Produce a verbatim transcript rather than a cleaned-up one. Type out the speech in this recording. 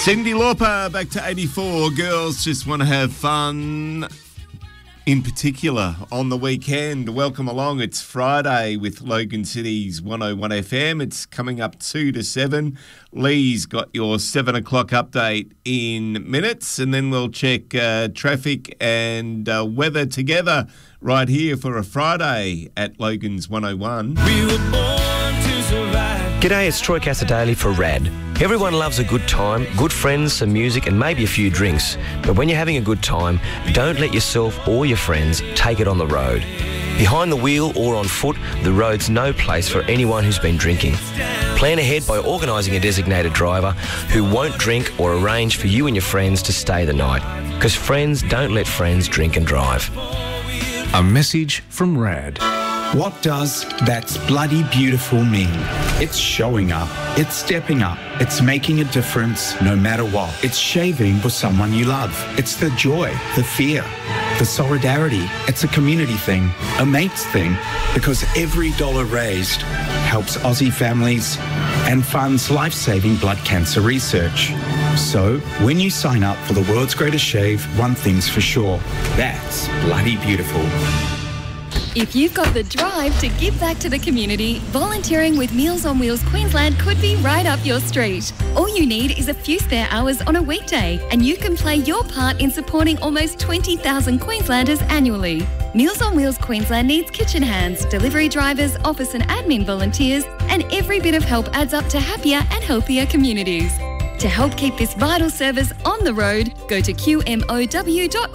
Cyndi Lauper back to eighty-four. Girls just want to have fun. In particular, on the weekend. Welcome along. It's Friday with Logan City's one oh one F M. It's coming up two to seven. Lee's got your seven o'clock update in minutes, and then we'll check uh, traffic and uh, weather together right here for a Friday at Logan's one oh one. We were born to survive. G'day, it's Troy Casadali for R A D. Everyone loves a good time, good friends, some music and maybe a few drinks. But when you're having a good time, don't let yourself or your friends take it on the road. Behind the wheel or on foot, the road's no place for anyone who's been drinking. Plan ahead by organising a designated driver who won't drink or arrange for you and your friends to stay the night. Because friends don't let friends drink and drive. A message from R A D. What does "that's bloody beautiful" mean? It's showing up. It's stepping up. It's making a difference no matter what. It's shaving for someone you love. It's the joy, the fear, the solidarity. It's a community thing, a mates thing, because every dollar raised helps Aussie families and funds life-saving blood cancer research. So, when you sign up for the world's greatest shave, one thing's for sure, that's bloody beautiful. If you've got the drive to give back to the community, volunteering with Meals on Wheels Queensland could be right up your street. All you need is a few spare hours on a weekday, and you can play your part in supporting almost twenty thousand Queenslanders annually. Meals on Wheels Queensland needs kitchen hands, delivery drivers, office and admin volunteers, and every bit of help adds up to happier and healthier communities. To help keep this vital service on the road, go to Q M O W dot